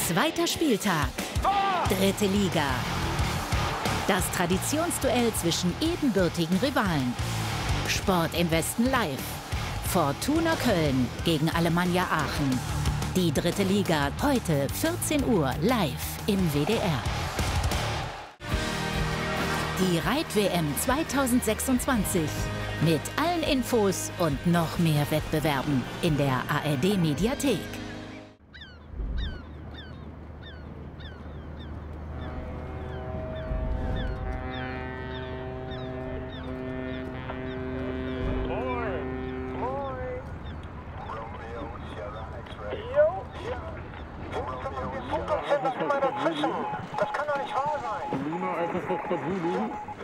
Zweiter Spieltag. Dritte Liga. Das Traditionsduell zwischen ebenbürtigen Rivalen. Sport im Westen live. Fortuna Köln gegen Alemannia Aachen. Die dritte Liga heute 14 Uhr live im WDR. Die Reit-WM 2026 mit allen Infos und noch mehr Wettbewerben in der ARD-Mediathek. Das kann doch nicht wahr sein. Luna, einfach auf Kabulu.